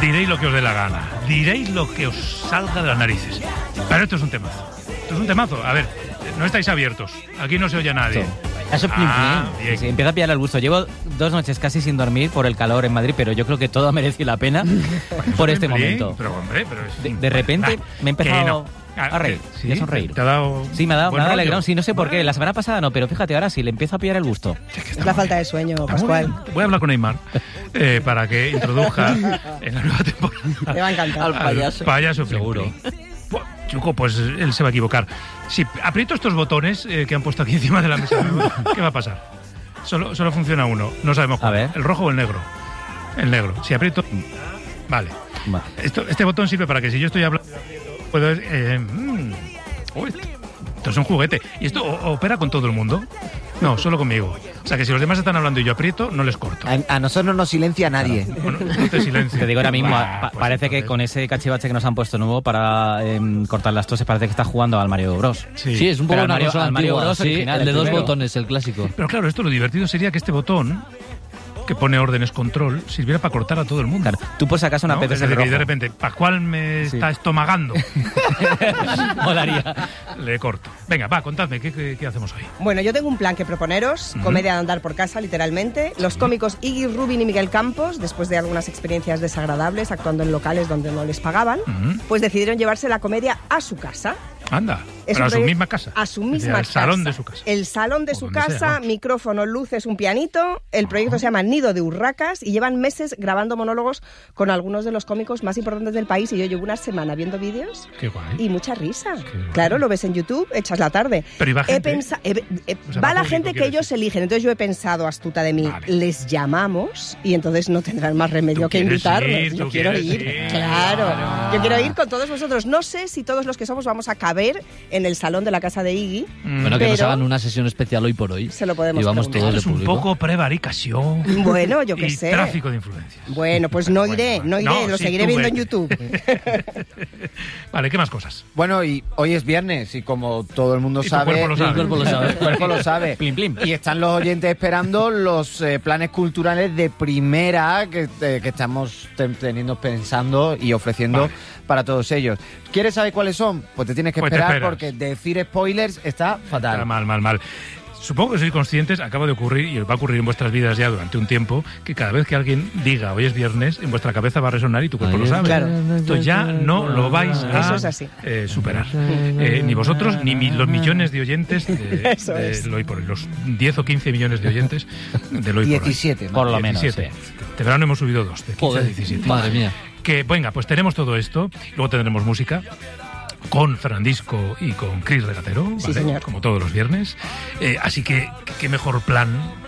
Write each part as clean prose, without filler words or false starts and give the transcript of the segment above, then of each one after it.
Diréis lo que os dé la gana, diréis lo que os salga de las narices. Pero esto es un temazo. Esto es un temazo. A ver, no estáis abiertos. Aquí no se oye a nadie. Eso es bien. Sí, empieza a pillar el gusto. Llevo 2 noches casi sin dormir por el calor en Madrid, pero yo creo que todo ha merecido la pena por este momento. Pero hombre, de repente me he empezado a reír, ¿sí? y a sonreír. ¿Te ha dado Sí, me ha dado alegrón, sí, no sé por qué. Bueno. La semana pasada no, pero fíjate, ahora sí, le empiezo a pillar el gusto. Es la falta de sueño, Pascual. Voy a hablar con Neymar para que introduzca en la nueva temporada Le va a encantar. Al payaso. payaso Seguro. Chuco, pues él se va a equivocar. Si aprieto estos botones que han puesto aquí encima de la mesa, ¿qué va a pasar? Solo funciona uno, no sabemos cuál. A ver. ¿El rojo o el negro? El negro. Si aprieto... Vale. Este botón sirve para que si yo estoy hablando... puedo... esto es un juguete. ¿Y esto opera con todo el mundo? No, solo conmigo. O sea que si los demás están hablando y yo aprieto, no les corto. A nosotros no nos silencia nadie. Bueno, no te silencio. Te digo ahora mismo, Pues parece que entonces... con ese cachivache que nos han puesto nuevo para cortar las toses, parece que está jugando al Mario Bros. Sí, es un poco Pero una al consola Mario antigua, Bros sí, original, el de el 2 primero. botones, el clásico. Pero claro, esto lo divertido sería que este botón, que pone órdenes control, sirviera para cortar a todo el mundo. Claro, tú por si acaso una ¿No? apetece Es decir, que rojo. de repente, Pascual me está estomagando. Molaría. Le corto. Venga, va, contadme, ¿qué hacemos hoy? Bueno, yo tengo un plan que proponeros, comedia de andar por casa, literalmente. Los cómicos Iggy Rubin y Miguel Campos, después de algunas experiencias desagradables actuando en locales donde no les pagaban, pues decidieron llevarse la comedia a su casa. Anda, Es pero un a su proyecto- misma casa. A su Es decir, misma al casa. salón de su casa. El salón de O su donde casa, sea, vamos. micrófono, luces, un pianito. El proyecto se llama Nido de Urracas y llevan meses grabando monólogos con algunos de los cómicos más importantes del país. Y yo llevo una semana viendo vídeos Qué guay. y mucha risa. guay. Claro, lo ves en YouTube, echas la tarde. Pero ¿y va gente? O sea, va va la público, gente que quiero ellos decir. eligen. Entonces yo he pensado, astuta de mí, Vale. les llamamos y entonces no tendrán más remedio Tú que quieres invitarnos. ir, Yo tú quiero quieres ir, ir. claro. Claro. Yo quiero ir con todos vosotros. No sé si todos los que somos vamos a caber en el salón de la casa de Iggy. Bueno, que nos Pero- hagan una sesión especial hoy por hoy. Se lo podemos Y vamos preguntar. todos Es de un público. poco prevaricación. Bueno, yo qué y sé. tráfico de influencias. Bueno, pues no iré, Bueno, no iré, no, lo sí, seguiré tú viendo en vete. YouTube. Vale, ¿qué más cosas? Bueno, y hoy es viernes y como todo el mundo Y tu sabe... cuerpo lo sabe. El cuerpo lo sabe. El cuerpo lo sabe. Plim, plim. Y están los oyentes esperando los planes culturales de primera que estamos pensando y ofreciendo Vale. para todos ellos. ¿Quieres saber cuáles son? Pues te tienes que Pues te esperar esperas. porque decir spoilers está fatal. Está mal. Supongo que sois conscientes, acaba de ocurrir y os va a ocurrir en vuestras vidas ya durante un tiempo, que cada vez que alguien diga hoy es viernes, en vuestra cabeza va a resonar y tu cuerpo lo sabe. Claro. Esto ya no lo vais a Eso es así. superar. Ni vosotros, ni los millones de oyentes Eso de es. Hoy por Hoy, los 10 o 15 millones de oyentes del Hoy por Hoy. 17. Por lo menos, 17. sí. De verano hemos subido 2, de 15 a Joder, 17. madre mía. Que venga, pues tenemos todo esto, luego tendremos música con Fernandisco y con Cris Regatero, Sí, ¿vale? señor. Como todos los viernes. Así que qué mejor plan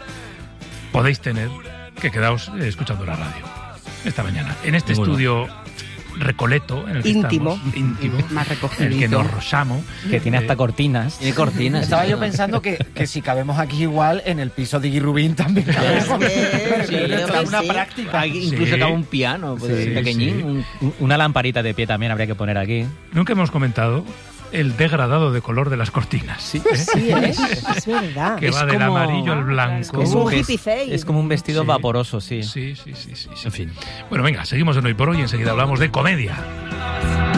podéis tener que quedaos escuchando la radio esta mañana. En este Ninguno. estudio recoleto en el que Íntimo. estamos, íntimo, Más en el que recogidito. nos rozamos. Que tiene hasta cortinas. Tiene cortinas. Estaba yo pensando que si cabemos aquí igual, en el piso de Iggy Rubin también cabemos. Sí, Pero yo es que una sí. práctica. Aquí incluso Sí. acaba un piano, pues, Sí, pequeñín. sí. Una lamparita de pie también habría que poner aquí. Nunca hemos comentado el degradado de color de las cortinas. Sí, es verdad. Que Es va del como- amarillo al blanco. Es un Es- hippie face. Es como un vestido Sí. vaporoso, sí. Sí. En fin. Bueno, venga, seguimos en Hoy por Hoy y enseguida hablamos de comedia.